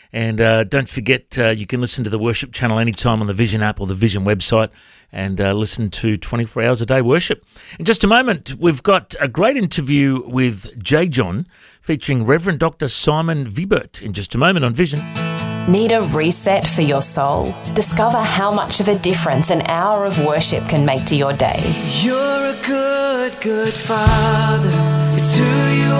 And don't forget, you can listen to the worship channel anytime on the Vision app or the Vision website and listen to 24 hours a day worship. In just a moment, we've got a great interview with J. John featuring Reverend Dr. Simon Vibert in just a moment on Vision. Need a reset for your soul? Discover how much of a difference an hour of worship can make to your day. You're a good, good father. It's who you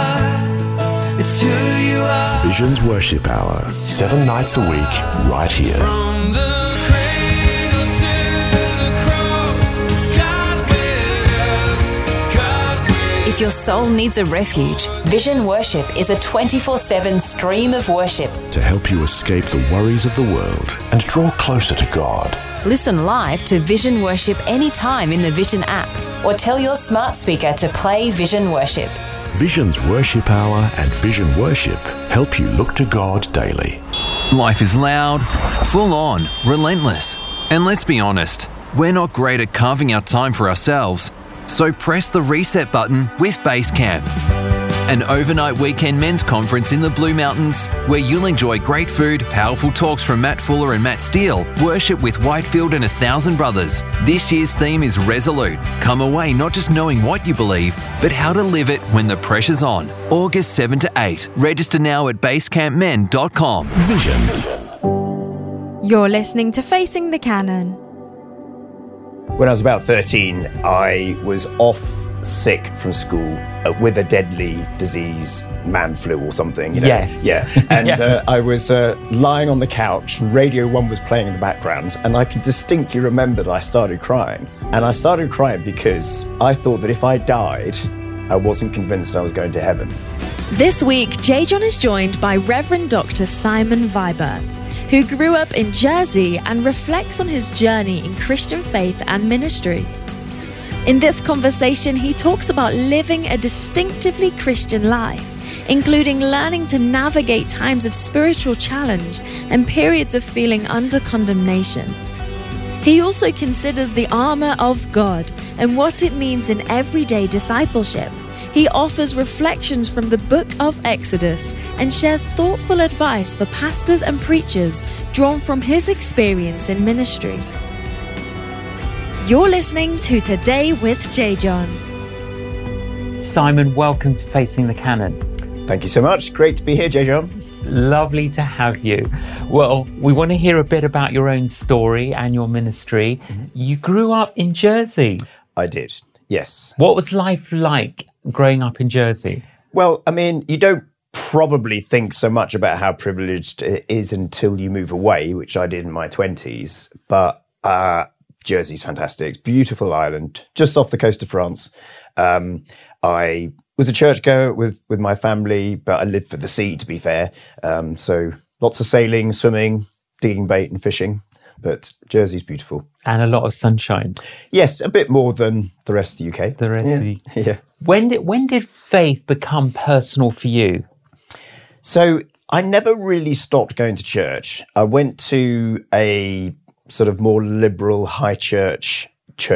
are. It's who you are. Vision's Worship Hour, 7 nights a week, right here. From the cradle to the cross, God with us, God with us. If your soul needs a refuge, Vision Worship is a 24/7 stream of worship. To help you escape the worries of the world and draw closer to God. Listen live to Vision Worship anytime in the Vision app or tell your smart speaker to play Vision Worship. Vision's Worship Hour and Vision Worship help you look to God daily. Life is loud, full on, relentless. And let's be honest, we're not great at carving out time for ourselves. So press the reset button with Basecamp, an overnight weekend men's conference in the Blue Mountains where you'll enjoy great food, powerful talks from Matt Fuller and Matt Steele, worship with Whitefield and 1,000 Brothers. This year's theme is Resolute. Come away not just knowing what you believe, but how to live it when the pressure's on. August 7 to 8. Register now at basecampmen.com. Vision. You're listening to Facing the Canon. When I was about 13, I was off sick from school with a deadly disease, man flu or something, you know. Yes. Yeah. And Yes. I was lying on the couch and Radio 1 was playing in the background, and I can distinctly remember that I started crying. And I started crying because I thought that if I died, I wasn't convinced I was going to heaven. This week, J. John is joined by Reverend Dr. Simon Vibert, who grew up in Jersey and reflects on his journey in Christian faith and ministry. In this conversation, he talks about living a distinctively Christian life, including learning to navigate times of spiritual challenge and periods of feeling under condemnation. He also considers the armor of God and what it means in everyday discipleship. He offers reflections from the book of Exodus and shares thoughtful advice for pastors and preachers drawn from his experience in ministry. You're listening to Today with J. John. Simon, welcome to Facing the Canon. Thank you so much. Great to be here, J. John. Lovely to have you. Well, we want to hear a bit about your own story and your ministry. You grew up in Jersey. I did, yes. What was life like growing up in Jersey? Well, I mean, you don't probably think so much about how privileged it is until you move away, which I did in my 20s. But Jersey's fantastic. It's a beautiful island, just off the coast of France. I was a churchgoer with my family, but I lived for the sea, to be fair. So lots of sailing, swimming, digging bait and fishing. But Jersey's beautiful. And a lot of sunshine. Yes, a bit more than the rest of the UK. The rest of the Yeah. When did faith become personal for you? So I never really stopped going to church. I went to a sort of more liberal high church,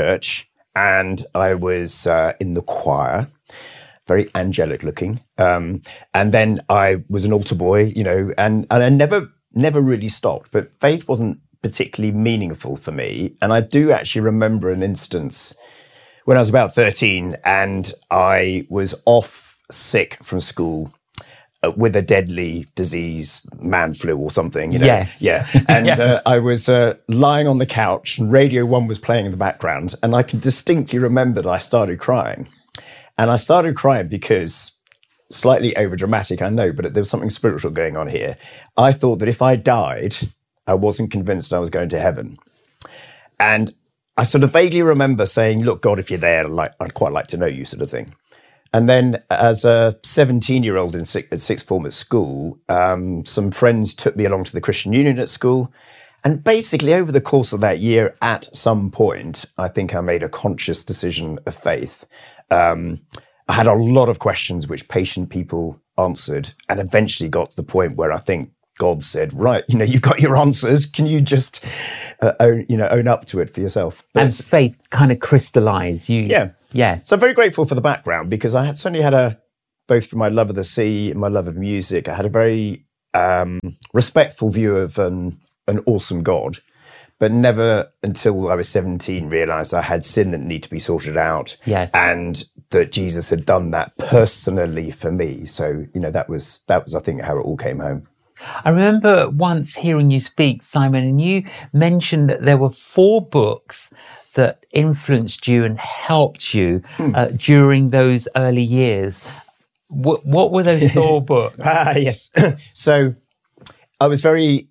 and I was in the choir, very angelic looking. And then I was an altar boy, you know, and I never really stopped. But faith wasn't particularly meaningful for me. And I do actually remember an instance when I was about 13 and I was off sick from school with a deadly disease, man flu or something, you know. Yes. Yeah. And Yes. I was lying on the couch and Radio 1 was playing in the background. And I can distinctly remember that I started crying. And I started crying because, slightly overdramatic, I know, but there was something spiritual going on here. I thought that if I died, I wasn't convinced I was going to heaven. And I sort of vaguely remember saying, look, God, if you're there, I'd quite like to know you, sort of thing. And then as a 17-year-old at sixth form at school, some friends took me along to the Christian Union at school. And basically over the course of that year, at some point, I think I made a conscious decision of faith. I had a lot of questions which patient people answered and eventually got to the point where I think God said, right, you know, you've got your answers. Can you just own up to it for yourself? But And faith kind of crystallized. Yeah. Yes. So I'm very grateful for the background because I certainly had both from my love of the sea and my love of music, I had a very respectful view of an awesome God, but never until I was 17 realised I had sin that needed to be sorted out. Yes. And that Jesus had done that personally for me. So, that was I think how it all came home. I remember once hearing you speak, Simon, and you mentioned that there were 4 books that influenced you and helped you during those early years. What were those 4 books? Yes. So I was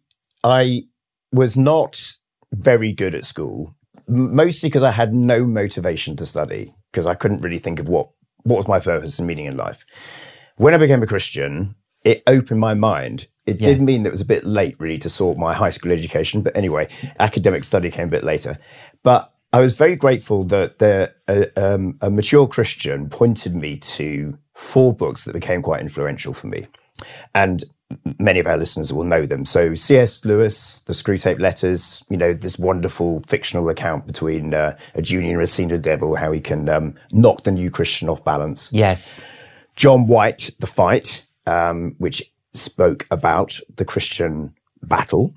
not very good at school, mostly because I had no motivation to study, because I couldn't really think of what was my purpose and meaning in life. When I became a Christian, it opened my mind. It did mean that it was a bit late, really, to sort my high school education. But anyway, academic study came a bit later. But I was very grateful that a mature Christian pointed me to 4 books that became quite influential for me. And many of our listeners will know them. So C.S. Lewis, The Screwtape Letters, this wonderful fictional account between a junior and a senior devil, how he can knock the new Christian off balance. Yes. John White, The Fight, which spoke about the Christian battle.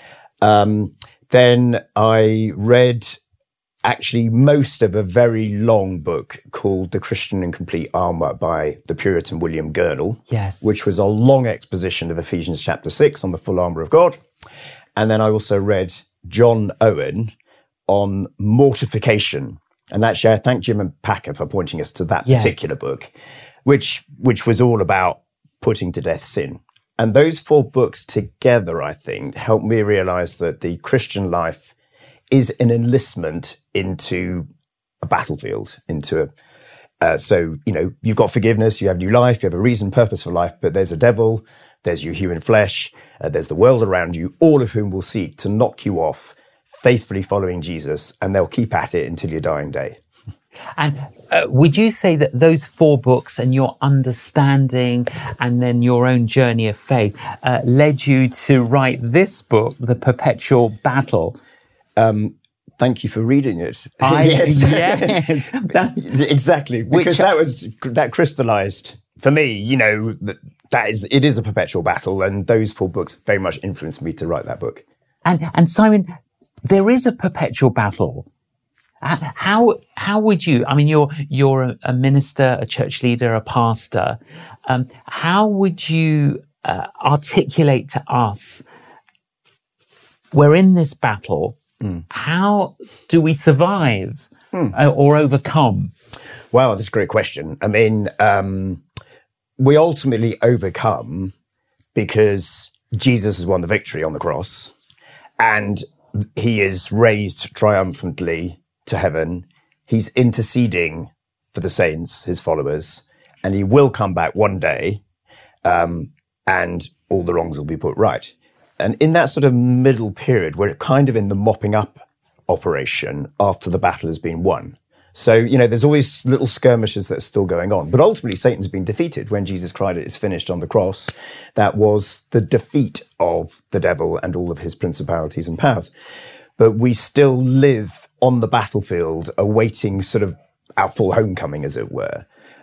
Then I read actually most of a very long book called The Christian in Complete Armour by the Puritan William Gurnall, which was a long exposition of Ephesians chapter 6 on the full armour of God. And then I also read John Owen on mortification. And actually, I thank Jim and Packer for pointing us to that particular book, which was all about putting to death sin. And those 4 books together, I think, helped me realise that the Christian life is an enlistment into a battlefield, so, you've got forgiveness, you have new life, you have a reason, purpose for life, but there's a devil, there's your human flesh, there's the world around you, all of whom will seek to knock you off, faithfully following Jesus, and they'll keep at it until your dying day. And would you say that those 4 books and your understanding and then your own journey of faith led you to write this book, The Perpetual Battle? Thank you for reading it. Yes. Exactly. Because that crystallized for me, it is a perpetual battle. And those 4 books very much influenced me to write that book. And Simon, there is a perpetual battle. How would you, you're a minister, a church leader, a pastor. How would you articulate to us, we're in this battle, how do we survive or overcome? Wow, that's a great question. We ultimately overcome because Jesus has won the victory on the cross and he is raised triumphantly to heaven. He's interceding for the saints, his followers, and he will come back one day and all the wrongs will be put right. And in that sort of middle period, we're kind of in the mopping up operation after the battle has been won. So, there's always little skirmishes that are still going on. But ultimately, Satan's been defeated. When Jesus cried, "It is finished" on the cross, that was the defeat of the devil and all of his principalities and powers. But we still live on the battlefield, awaiting sort of our full homecoming, as it were.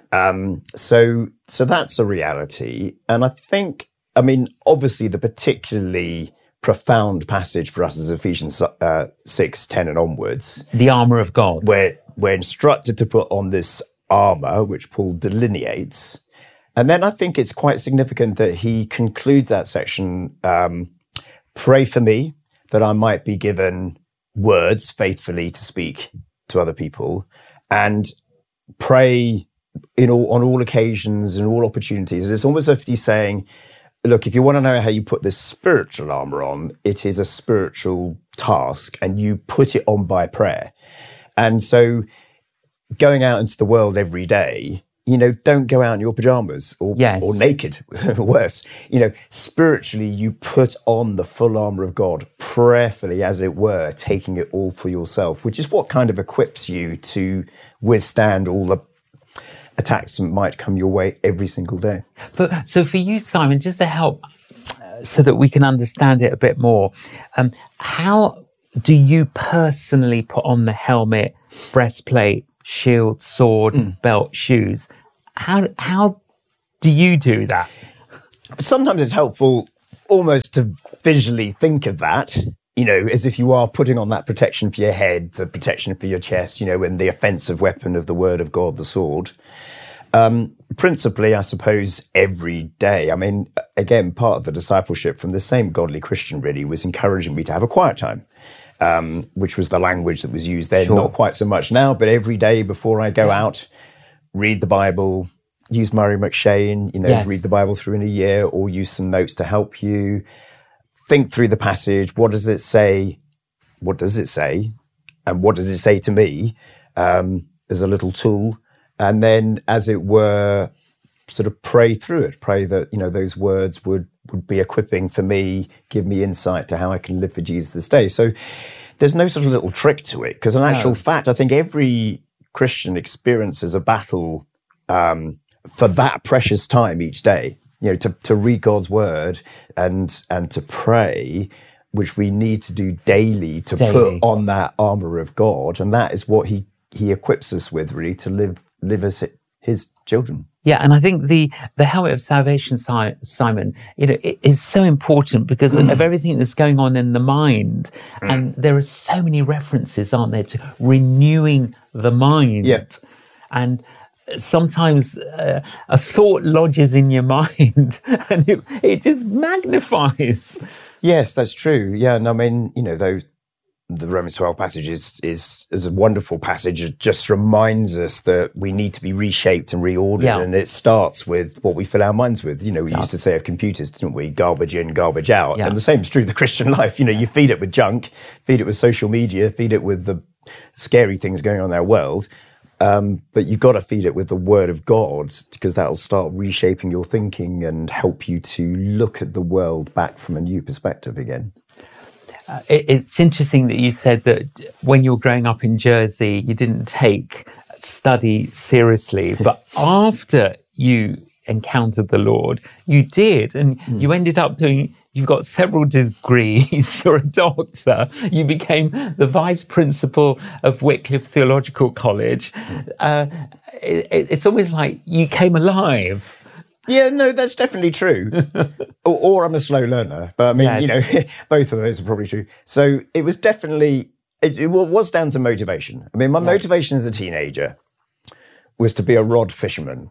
So that's a reality. And I think, obviously the particularly profound passage for us is Ephesians 6:10 and onwards. The armour of God. Where we're instructed to put on this armour, which Paul delineates. And then I think it's quite significant that he concludes that section, pray for me that I might be given words faithfully to speak to other people, and pray on all occasions and all opportunities. It's almost as if he's saying, look, if you want to know how you put this spiritual armour on, it is a spiritual task and you put it on by prayer. And so going out into the world every day, don't go out in your pajamas or naked, worse. Spiritually, you put on the full armour of God, prayerfully, as it were, taking it all for yourself, which is what kind of equips you to withstand all the attacks that might come your way every single day. But so for you, Simon, just to help so that we can understand it a bit more, how do you personally put on the helmet, breastplate, shield, sword, belt, shoes? How do you do that? Sometimes it's helpful almost to visually think of that, as if you are putting on that protection for your head, the protection for your chest, and the offensive weapon of the word of God, the sword. Principally, I suppose, every day. I mean, again, part of the discipleship from the same godly Christian really was encouraging me to have a quiet time, which was the language that was used then, not quite so much now, but every day before I go out, read the Bible, use Murray McShane, read the Bible through in a year, or use some notes to help you. Think through the passage. What does it say? What does it say? And what does it say to me? As a little tool. And then, as it were, sort of pray through it. Pray that, those words would be equipping for me, give me insight to how I can live for Jesus this day. So there's no sort of little trick to it. Because in actual fact, I think every Christian experiences a battle for that precious time each day. To read God's word and to pray, which we need to do daily to put on that armor of God. And that is what he equips us with, really, to live as his children. Yeah, and I think the helmet of salvation, Simon, it is so important because of everything that's going on in the mind. And there are so many references, aren't there, to renewing the mind. Yeah. And sometimes a thought lodges in your mind and it just magnifies. Yes, that's true. Yeah, and I mean, the Romans 12 passage is a wonderful passage. It just reminds us that we need to be reshaped and reordered, and it starts with what we fill our minds with. We used to say of computers, didn't we? Garbage in, garbage out. Yeah. And the same is true of the Christian life. You feed it with junk, feed it with social media, feed it with the scary things going on in our world. But you've got to feed it with the word of God, because that'll start reshaping your thinking and help you to look at the world back from a new perspective again. It's interesting that you said that when you were growing up in Jersey, you didn't take study seriously, but after you encountered the Lord, you did, and you ended up you've got several degrees, you're a doctor, you became the vice principal of Wycliffe Theological College. It's almost like you came alive. Yeah, no, that's definitely true. or I'm a slow learner, but I mean, both of those are probably true. So it was definitely, it was down to motivation. I mean, my motivation as a teenager was to be a rod fisherman,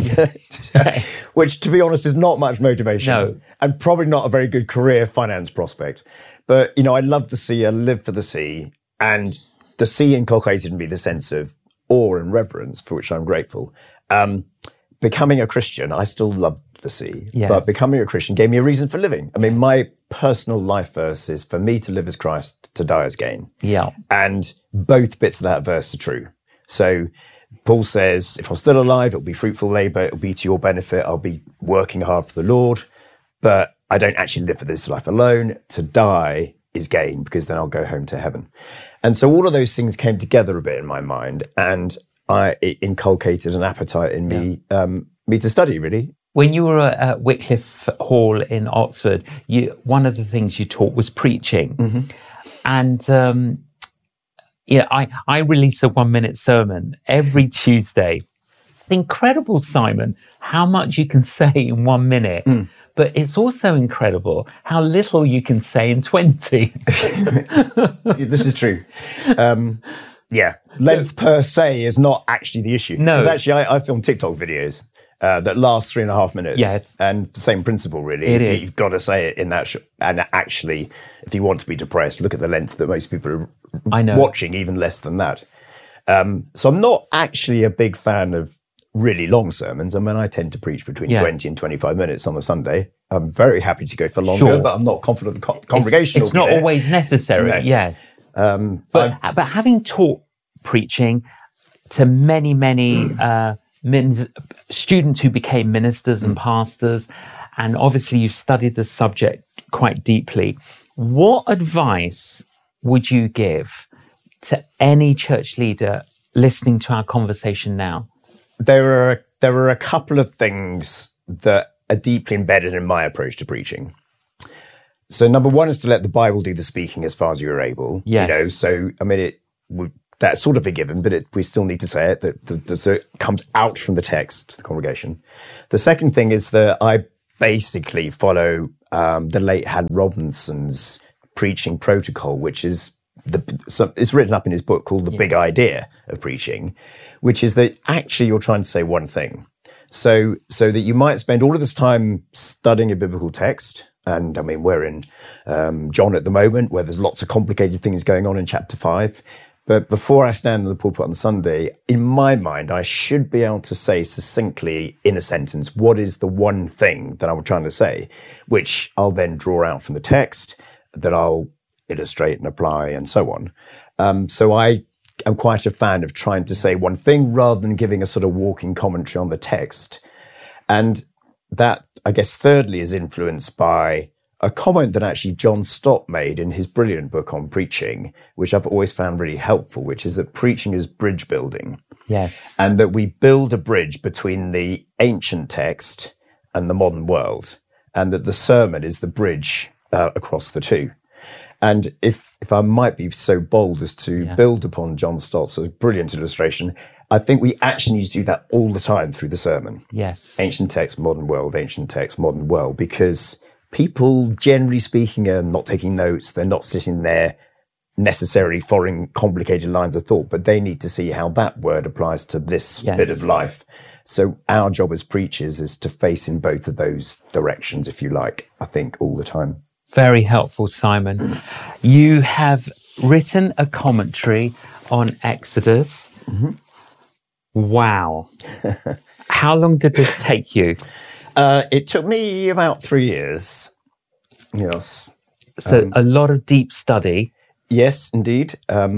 which, to be honest, is not much motivation and probably not a very good career finance prospect. But, I love the sea, I live for the sea, and the sea inculcated in me the sense of awe and reverence, for which I'm grateful. Becoming a Christian, I still loved the sea, but becoming a Christian gave me a reason for living. I mean, my personal life verse is for me to live as Christ, to die as gain. Yeah. And both bits of that verse are true. So Paul says, if I'm still alive, it'll be fruitful labor, it'll be to your benefit, I'll be working hard for the Lord, but I don't actually live for this life alone. To die is gain, because then I'll go home to heaven. And so all of those things came together a bit in my mind, and it inculcated an appetite in me to study, really. When you were at Wycliffe Hall in Oxford, one of the things you taught was preaching. Mm-hmm. And I release a 1-minute sermon every Tuesday. It's incredible, Simon, how much you can say in 1 minute. But it's also incredible how little you can say in 20. This is true. Length per se is not actually the issue. No. Because actually I film TikTok videos that last 3.5 minutes. Yes. And the same principle, really. You've got to say it in that and actually, if you want to be depressed, look at the length that most people are watching, even less than that. So I'm not actually a big fan of really long sermons. I mean, I tend to preach between 20 and 25 minutes on a Sunday. I'm very happy to go for longer, but I'm not confident the congregation It's not always necessary, But having taught preaching to many students who became ministers and pastors, and obviously you've studied the subject quite deeply, what advice would you give to any church leader listening to our conversation now? There are a couple of things that are deeply embedded in my approach to preaching. So number one is to let the Bible do the speaking as far as you're able. Yes. So, I mean, that's sort of a given, but we still need to say it, so it comes out from the text to the congregation. The second thing is that I basically follow the late Han Robinson's preaching protocol, which is it's written up in his book called The Big Idea of Preaching, which is that actually you're trying to say one thing. So that you might spend all of this time studying a biblical text. And I mean, we're in John at the moment, where there's lots of complicated things going on in chapter 5. But before I stand in the pulpit on Sunday, in my mind, I should be able to say succinctly in a sentence, what is the one thing that I'm trying to say, which I'll then draw out from the text, that I'll illustrate and apply and so on. So I am quite a fan of trying to say one thing rather than giving a sort of walking commentary on the text. And that, I guess, thirdly, is influenced by a comment that actually John Stott made in his brilliant book on preaching, which I've always found really helpful, which is that preaching is bridge building. Yes. And that we build a bridge between the ancient text and the modern world, and that the sermon is the bridge across the two. And if I might be so bold as to build upon John Stott's brilliant illustration, I think we actually need to do that all the time through the sermon. Yes. Ancient text, modern world, ancient text, modern world, because people, generally speaking, are not taking notes. They're not sitting there necessarily following complicated lines of thought, but they need to see how that word applies to this bit of life. So our job as preachers is to face in both of those directions, if you like, I think, all the time. Very helpful, Simon. You have written a commentary on Exodus. Mm-hmm. Wow. How long did this take you? It took me about 3 years. Yes. So a lot of deep study. Yes, indeed.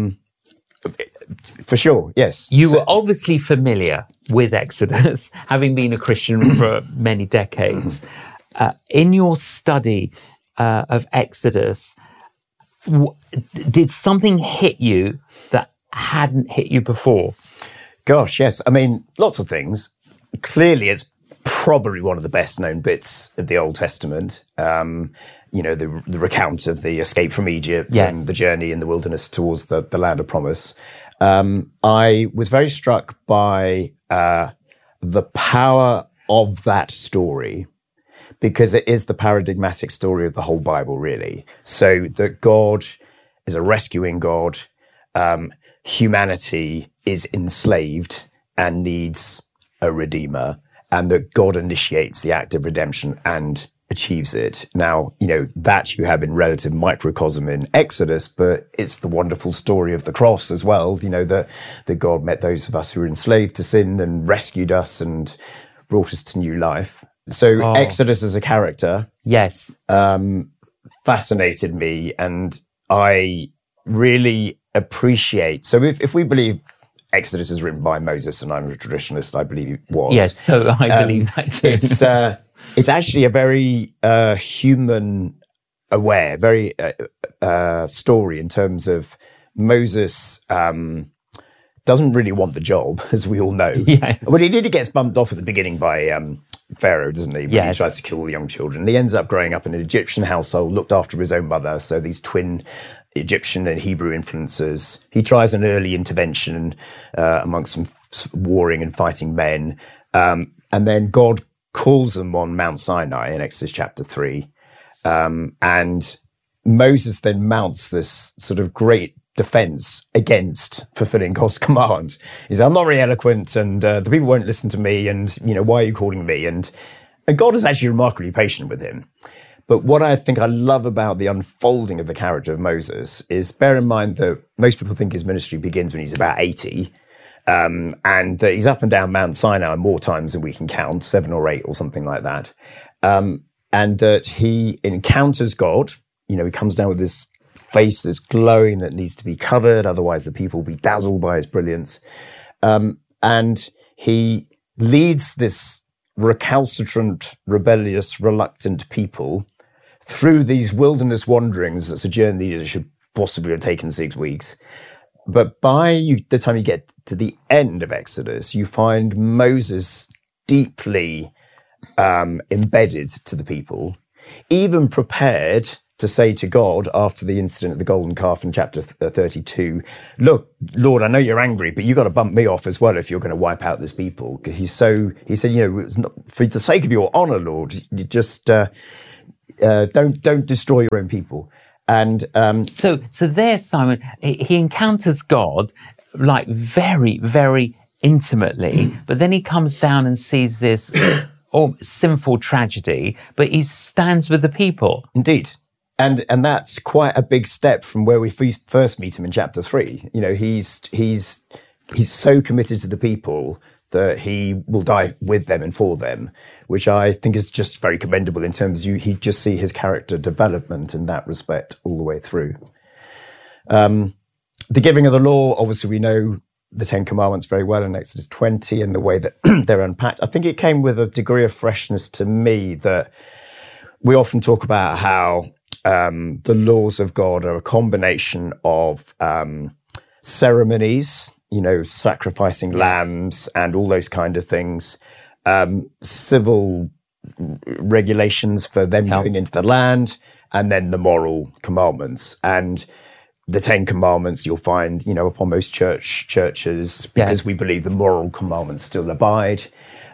For sure, yes. You were obviously familiar with Exodus, having been a Christian for many decades. In your study of Exodus, did something hit you that hadn't hit you before? Gosh, yes. I mean, lots of things. Clearly, it's probably one of the best known bits of the Old Testament. You know, the recount of the escape from Egypt and the journey in the wilderness towards the land of promise. I was very struck by the power of that story, because it is the paradigmatic story of the whole Bible, really. So that God is a rescuing God. Humanity is enslaved and needs a redeemer, and that God initiates the act of redemption and achieves it. Now, you know, that you have in relative microcosm in Exodus, but it's the wonderful story of the cross as well, you know, that God met those of us who were enslaved to sin and rescued us and brought us to new life. So Exodus as a character, fascinated me, and I really appreciate. So if we believe Exodus is written by Moses, and I'm a traditionalist, I believe it was. Yes, so I believe that too. It's actually a very human aware, very story in terms of Moses doesn't really want the job, as we all know. Yes. Well, he nearly gets bumped off at the beginning by Pharaoh, doesn't he? When he tries to kill all the young children. He ends up growing up in an Egyptian household, looked after his own mother, so these twin Egyptian and Hebrew influences. He tries an early intervention amongst some warring and fighting men. And then God calls them on Mount Sinai in Exodus chapter 3. And Moses then mounts this sort of great defense against fulfilling God's command. He says, I'm not very eloquent, and the people won't listen to me, and, you know, why are you calling me? And God is actually remarkably patient with him. But what I think I love about the unfolding of the character of Moses is, bear in mind that most people think his ministry begins when he's about 80. And he's up and down Mount Sinai more times than we can count, 7 or 8 or something like that. And that he encounters God. You know, he comes down with this face that's glowing that needs to be covered, otherwise the people will be dazzled by his brilliance. And he leads this recalcitrant, rebellious, reluctant people through these wilderness wanderings. That's a journey that should possibly have taken 6 weeks. But by the time you get to the end of Exodus, you find Moses deeply embedded to the people, even prepared to say to God after the incident of the golden calf in chapter 32, look, Lord, I know you're angry, but you got to bump me off as well if you're going to wipe out this people. He said, you know, it's not, for the sake of your honor, Lord, you just, don't destroy your own people. And So there, Simon, he encounters God like very, very intimately, but then he comes down and sees this sinful tragedy, but he stands with the people. indeed. And that's quite a big step from where we first meet him in chapter 3. You know, he's so committed to the people that he will die with them and for them, which I think is just very commendable in terms of you just see his character development in that respect all the way through. The giving of the law, obviously we know the Ten Commandments very well in Exodus 20 and the way that they're unpacked. I think it came with a degree of freshness to me that we often talk about how the laws of God are a combination of ceremonies, you know, sacrificing lambs and all those kind of things, civil regulations for them going into the land, and then the moral commandments. And the Ten Commandments you'll find, you know, upon most churches, because we believe the moral commandments still abide.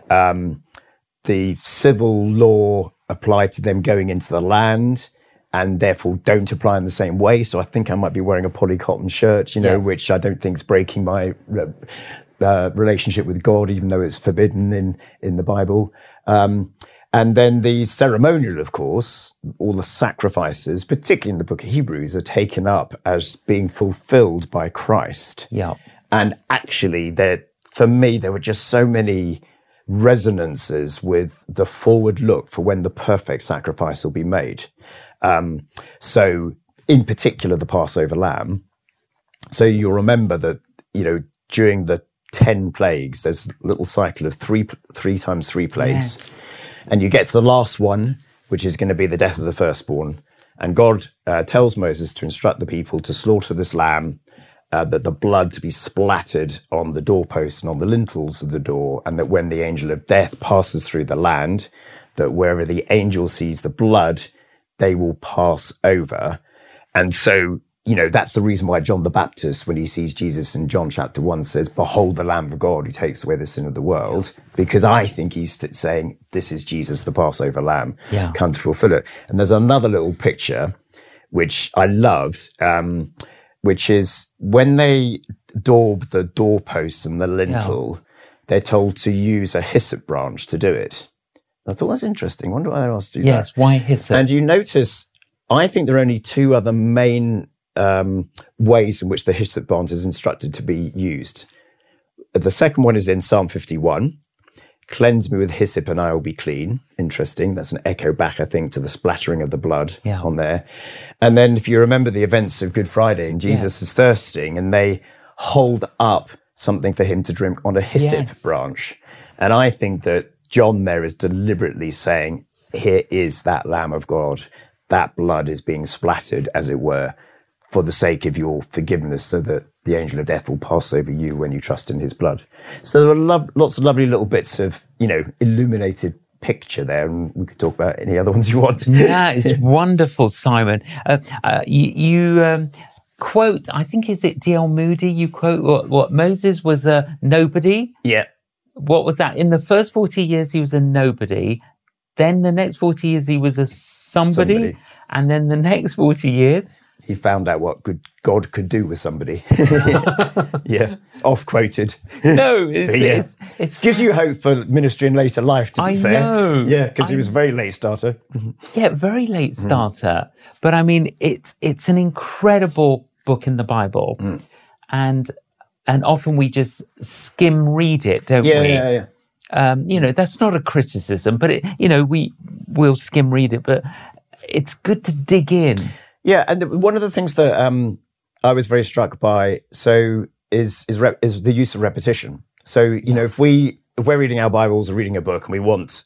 The civil law applied to them going into the land, and therefore don't apply in the same way. So I think I might be wearing a polycotton shirt, you know, which I don't think is breaking my relationship with God, even though it's forbidden in the Bible. And then the ceremonial, of course, all the sacrifices, particularly in the book of Hebrews, are taken up as being fulfilled by Christ. Yeah. And actually, for me, there were just so many resonances with the forward look for when the perfect sacrifice will be made. So in particular, the Passover lamb. So you'll remember that, you know, during the 10 plagues, there's a little cycle of three times 3 plagues. Yes. And you get to the last one, which is going to be the death of the firstborn. And God tells Moses to instruct the people to slaughter this lamb, that the blood to be splattered on the doorposts and on the lintels of the door, and that when the angel of death passes through the land, that wherever the angel sees the blood, they will pass over. And so, you know, that's the reason why John the Baptist, when he sees Jesus in John chapter 1, says, "Behold the Lamb of God who takes away the sin of the world," because I think he's saying, this is Jesus, the Passover lamb, come to fulfill it. And there's another little picture, which I loved, which is when they daub the doorposts and the lintel, they're told to use a hyssop branch to do it. I thought that's interesting. I wonder why they're asked to do that. Yes, why hyssop? And you notice, I think there are only 2 other main ways in which the hyssop branch is instructed to be used. The second one is in Psalm 51. Cleanse me with hyssop and I will be clean. Interesting. That's an echo back, I think, to the splattering of the blood on there. And then if you remember the events of Good Friday, and Jesus is thirsting and they hold up something for him to drink on a hyssop branch. And I think that John there is deliberately saying, here is that Lamb of God. That blood is being splattered, as it were, for the sake of your forgiveness, so that the angel of death will pass over you when you trust in his blood. So there are lots of lovely little bits of, you know, illuminated picture there, and we could talk about any other ones you want. Yeah, it's wonderful, Simon. You quote, I think, is it D.L. Moody? You quote what Moses was a nobody. Yeah. What was that? In the first 40 years, he was a nobody. Then the next 40 years, he was a somebody. And then the next 40 years, he found out what God could do with somebody. Yeah, off-quoted. No, it gives you hope for ministry in later life, to be fair. Know. Yeah, because he was a very late starter. Yeah, very late starter. But I mean, it's an incredible book in the Bible. And often we just skim read it, don't we? Yeah. You know, that's not a criticism, but we'll skim read it, but it's good to dig in. Yeah, and one of the things that I was very struck by, so is the use of repetition. So you know, if we're reading our Bibles or reading a book and we want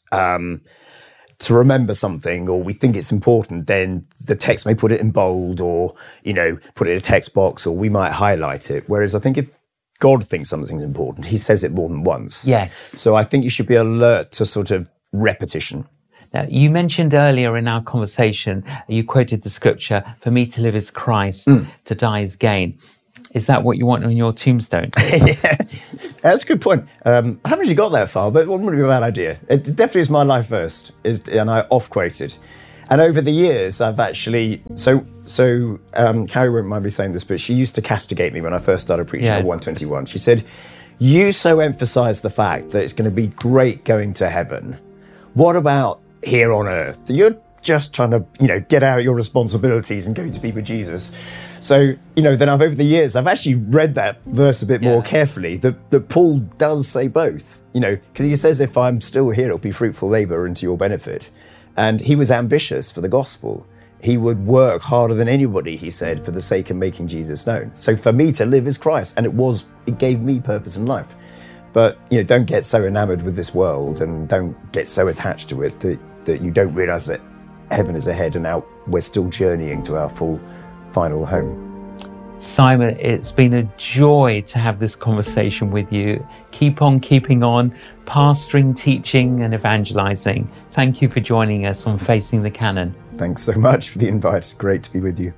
to remember something, or we think it's important, then the text may put it in bold, or you know, put it in a text box, or we might highlight it. Whereas I think if God thinks something's important, he says it more than once. Yes. So I think you should be alert to sort of repetition. Now, you mentioned earlier in our conversation, you quoted the scripture, "For me to live is Christ, to die is gain." Is that what you want on your tombstone? Yeah, that's a good point. I haven't actually got that far, but it wouldn't be a bad idea. It definitely is my life first, and I off-quoted. And over the years, I've actually Carrie won't mind me saying this, but she used to castigate me when I first started preaching at 121. She said, "You so emphasise the fact that it's going to be great going to heaven. What about here on earth? You're just trying to, get out your responsibilities and go to be with Jesus." So, then over the years, I've actually read that verse a bit more carefully, that Paul does say both, because he says, if I'm still here, it'll be fruitful labour and to your benefit. And he was ambitious for the gospel. He would work harder than anybody, he said, for the sake of making Jesus known. So for me to live is Christ, and it gave me purpose in life. But, don't get so enamored with this world and don't get so attached to it that you don't realise that heaven is ahead and now we're still journeying to our full final home. Simon, it's been a joy to have this conversation with you. Keep on keeping on, pastoring, teaching and evangelising. Thank you for joining us on Facing the Canon. Thanks so much for the invite. It's great to be with you.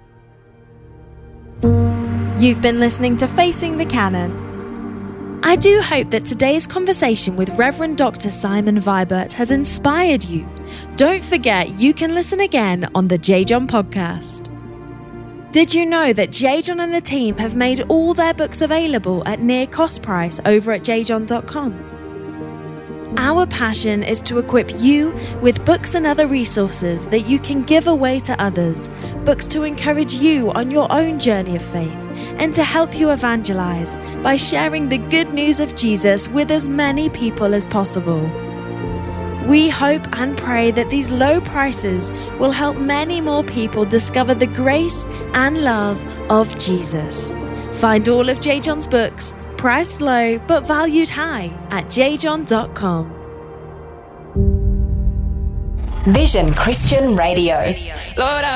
You've been listening to Facing the Canon. I do hope that today's conversation with Reverend Dr. Simon Vibert has inspired you. Don't forget you can listen again on the J. John podcast. Did you know that J. John and the team have made all their books available at near cost price over at jjohn.com? Our passion is to equip you with books and other resources that you can give away to others, books to encourage you on your own journey of faith, and to help you evangelize by sharing the good news of Jesus with as many people as possible. We hope and pray that these low prices will help many more people discover the grace and love of Jesus. Find all of J. John's books, priced low but valued high, at jjohn.com. Vision Christian Radio. Lord,